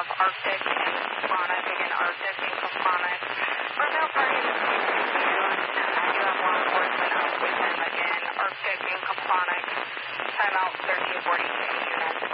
have Arctic and Chronic, again, Arctic and Chronic. For no party in the commune, you have law enforcement out with him again, Arctic and Chronic. Timeout 1342 units.